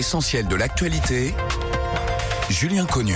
L'essentiel de l'actualité, Julien Cognon.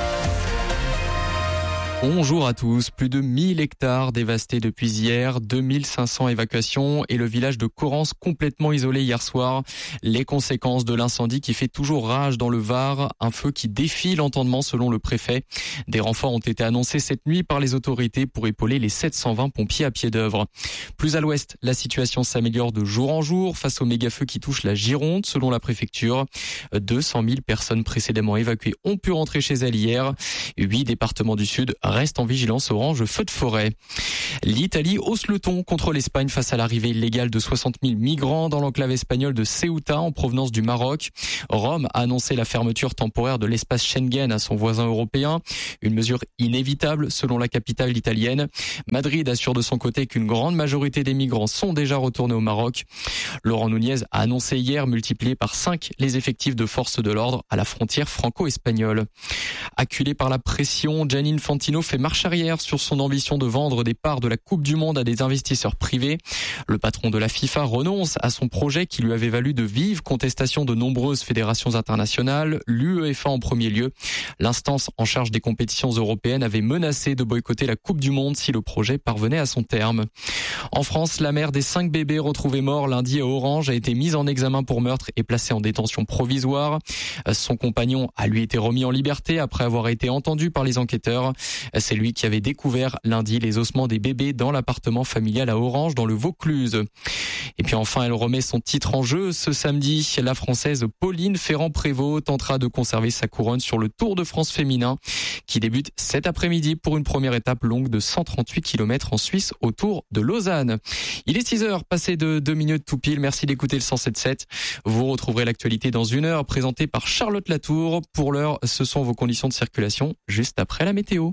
Bonjour à tous. Plus de 1000 hectares dévastés depuis hier, 2500 évacuations et le village de Corrence complètement isolé hier soir. Les conséquences de l'incendie qui fait toujours rage dans le Var, un feu qui défie l'entendement selon le préfet. Des renforts ont été annoncés cette nuit par les autorités pour épauler les 720 pompiers à pied d'œuvre. Plus à l'ouest, la situation s'améliore de jour en jour face au méga-feu qui touche la Gironde selon la préfecture. 200 000 personnes précédemment évacuées ont pu rentrer chez elles hier. 8 départements du sud restent en vigilance orange feu de forêt. L'Italie hausse le ton contre l'Espagne face à l'arrivée illégale de 60 000 migrants dans l'enclave espagnole de Ceuta en provenance du Maroc. Rome a annoncé la fermeture temporaire de l'espace Schengen à son voisin européen. Une mesure inévitable selon la capitale italienne. Madrid assure de son côté qu'une grande majorité des migrants sont déjà retournés au Maroc. Laurent Nunez a annoncé hier multiplier par 5 les effectifs de forces de l'ordre à la frontière franco-espagnole. Acculé par la pression, Gianni Infantino fait marche arrière sur son ambition de vendre des parts de la Coupe du Monde à des investisseurs privés. Le patron de la FIFA renonce à son projet qui lui avait valu de vives contestations de nombreuses fédérations internationales, l'UEFA en premier lieu. L'instance en charge des compétitions européennes avait menacé de boycotter la Coupe du Monde si le projet parvenait à son terme. En France, la mère des 5 bébés retrouvés morts lundi à Orange a été mise en examen pour meurtre et placée en détention provisoire. Son compagnon a lui été remis en liberté après avoir été entendu par les enquêteurs. C'est lui qui avait découvert lundi les ossements des bébés dans l'appartement familial à Orange dans le Vaucluse. Et puis enfin, elle remet son titre en jeu. Ce samedi, la Française Pauline Ferrand-Prévot tentera de conserver sa couronne sur le Tour de France féminin qui débute cet après-midi pour une première étape longue de 138 km en Suisse autour de Lausanne. Il est 6h, passé de 2 minutes tout pile. Merci d'écouter le 107.7. Vous retrouverez l'actualité dans 1 heure présentée par Charlotte Latour. Pour l'heure, ce sont vos conditions de circulation juste après la météo.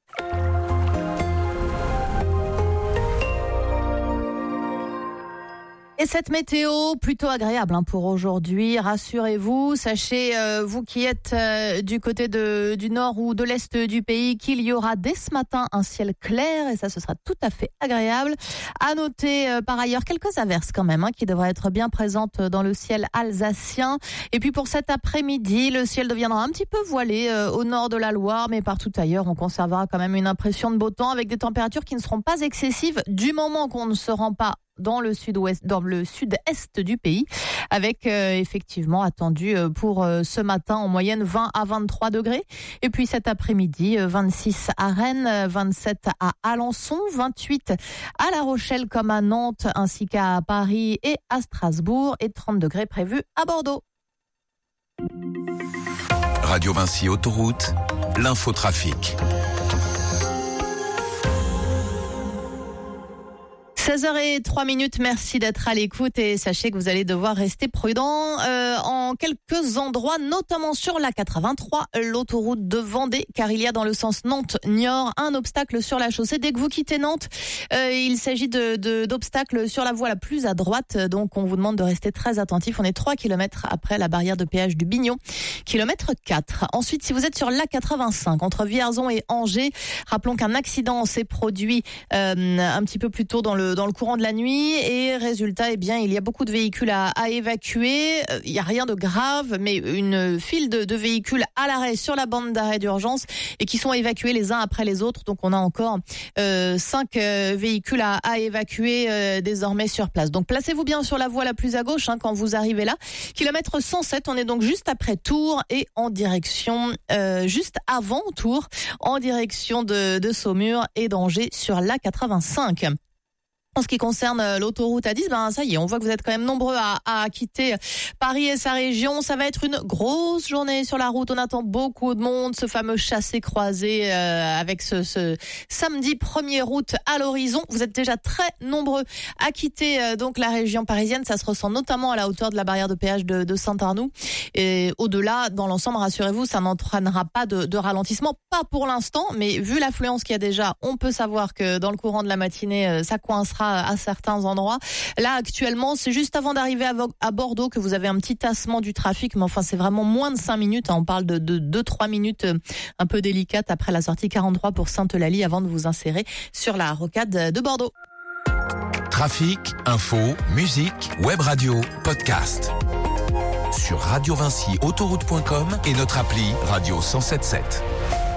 Et cette météo plutôt agréable pour aujourd'hui, rassurez-vous. Sachez, vous qui êtes du côté du nord ou de l'est du pays, qu'il y aura dès ce matin un ciel clair et ça, ce sera tout à fait agréable. À noter par ailleurs quelques averses quand même qui devraient être bien présentes dans le ciel alsacien. Et puis pour cet après-midi, le ciel deviendra un petit peu voilé au nord de la Loire, mais partout ailleurs, on conservera quand même une impression de beau temps avec des températures qui ne seront pas excessives du moment qu'on ne se rend pas dans le sud-ouest, dans le sud-est du pays, avec effectivement attendu pour ce matin en moyenne 20 à 23 degrés. Et puis cet après-midi, 26 à Rennes, 27 à Alençon, 28 à La Rochelle comme à Nantes, ainsi qu'à Paris et à Strasbourg, et 30 degrés prévus à Bordeaux. Radio Vinci Autoroute, l'infotrafic. 16h03, merci d'être à l'écoute et sachez que vous allez devoir rester prudent en quelques endroits, notamment sur la 83, l'autoroute de Vendée, car il y a dans le sens Nantes-Niort un obstacle sur la chaussée. Dès que vous quittez Nantes, il s'agit d'obstacles sur la voie la plus à droite, donc on vous demande de rester très attentif. On est 3 km après la barrière de péage du Bignon, kilomètre 4. Ensuite, si vous êtes sur l'A85, entre Vierzon et Angers, rappelons qu'un accident s'est produit un petit peu plus tôt dans le courant de la nuit et résultat, il y a beaucoup de véhicules à évacuer. Il n'y a rien de grave, mais une file de véhicules à l'arrêt sur la bande d'arrêt d'urgence et qui sont évacués les uns après les autres. Donc on a encore 5 véhicules à évacuer désormais sur place. Donc placez-vous bien sur la voie la plus à gauche quand vous arrivez là. Kilomètre 107, on est donc juste après Tours et en direction, juste avant Tours, en direction de Saumur et d'Angers sur l'A85. En ce qui concerne l'autoroute A10, ça y est, on voit que vous êtes quand même nombreux à quitter Paris et sa région. Ça va être une grosse journée sur la route. On attend beaucoup de monde. Ce fameux chassé-croisé avec ce samedi 1er août à l'horizon. Vous êtes déjà très nombreux à quitter donc la région parisienne. Ça se ressent notamment à la hauteur de la barrière de péage de Saint-Arnoux. Et au-delà, dans l'ensemble, rassurez-vous, ça n'entraînera pas de ralentissement. Pas pour l'instant, mais vu l'affluence qu'il y a déjà, on peut savoir que dans le courant de la matinée, ça coincera à certains endroits. Là, actuellement, c'est juste avant d'arriver à Bordeaux que vous avez un petit tassement du trafic, mais enfin, c'est vraiment moins de 5 minutes. On parle de 2-3 minutes un peu délicates après la sortie 43 pour Sainte-Eulalie avant de vous insérer sur la rocade de Bordeaux. Trafic, info, musique, web radio, podcast. sur radiovincyautoroute.com et notre appli Radio 107.7.